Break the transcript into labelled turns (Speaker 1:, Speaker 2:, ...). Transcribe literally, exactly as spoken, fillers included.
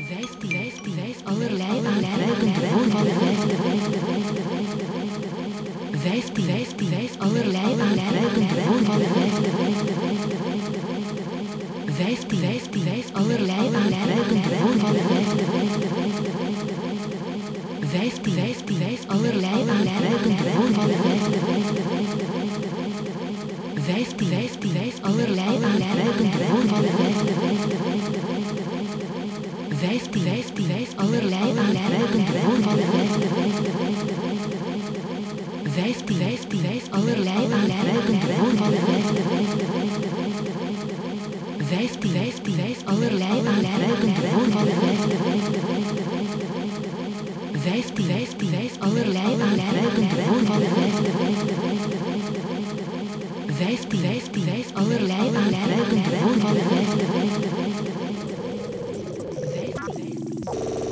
Speaker 1: vijftien, vijftien, vijftien, allerlei aangrijpende voorvallen, vijftien, vijftien, vijftien, allerlei aangrijpende voorvallen, vijftien, vijftien, vijftien, allerlei aangrijpende voorvallen, vijftien, vijftien, vijftien, allerlei aangrijpende voorvallen, vijftien, vijftien, vijftien, allerlei aangrijpende voorvallen, vijftien, vijftien, vijftien, allerlei aangrijpende voorvallen, vijftien, vijftien, vijftien, allerlei aangrijpende voorvallen, vijftien, vijftien, vijftien, allerlei aangrijpende voorvallen.